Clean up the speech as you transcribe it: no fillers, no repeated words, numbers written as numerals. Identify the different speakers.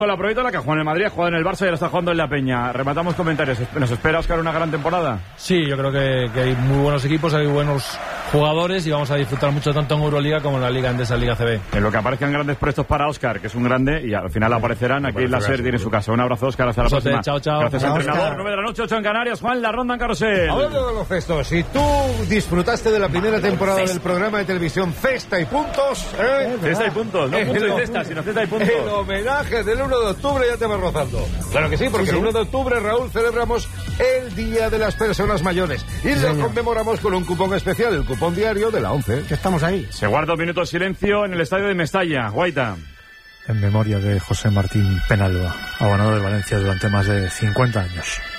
Speaker 1: La probita la que juega en el Madrid, ha jugado en el Barça y ahora está jugando en la Peña. Rematamos comentarios. ¿Nos espera, Óscar, una gran temporada?
Speaker 2: Sí, yo creo que hay muy buenos equipos, hay buenos jugadores y vamos a disfrutar mucho tanto en Euroliga como en la Liga Endesa, Liga CB.
Speaker 1: En lo que aparezcan grandes prestos para Óscar, que es un grande, y al final aparecerán aquí en la SER, tiene su casa. Un abrazo, Óscar, hasta la próxima.
Speaker 2: Chao, chao.
Speaker 1: Gracias,
Speaker 3: Chao,
Speaker 1: entrenador.
Speaker 3: Óscar.
Speaker 1: 9 de la noche, 8 en Canarias. Juan, la ronda en Carrusel.
Speaker 3: Hablando de baloncesto, si tú disfrutaste de la primera temporada del programa de televisión Cesta y Puntos,
Speaker 1: Cesta y puntos, no puntos y cesta, sino cesta y puntos.
Speaker 3: el homenaje del 1 de octubre ya te va rozando. Claro que sí, porque el 1 de octubre, Raúl, celebramos el Día de las Personas Mayores y lo conmemoramos con un cupón especial, el cupón diario de la 11.
Speaker 4: Que estamos ahí.
Speaker 1: Se guarda un minuto de silencio en el estadio de Mestalla. Guaita.
Speaker 5: En memoria de José Martín Penalba, abonado de Valencia durante más de 50 años.